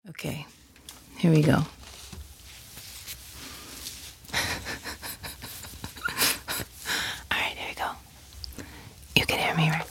Okay, here we go. All right, here we go. You can hear me, right?